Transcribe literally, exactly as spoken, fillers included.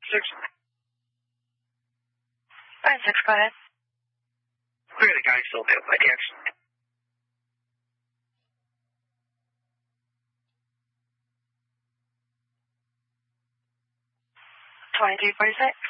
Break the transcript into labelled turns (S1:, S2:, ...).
S1: Six.
S2: Nine six, go ahead.
S1: Clear the guy still there, I guess.
S2: Twenty-three forty-six.